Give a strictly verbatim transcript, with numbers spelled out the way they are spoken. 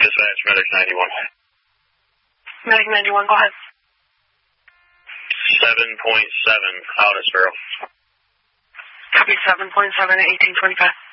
Dispatch, Medic ninety-one. Medic ninety-one, go ahead. seven point seven, Aldisboro. Copy seven point seven at eighteen twenty-five.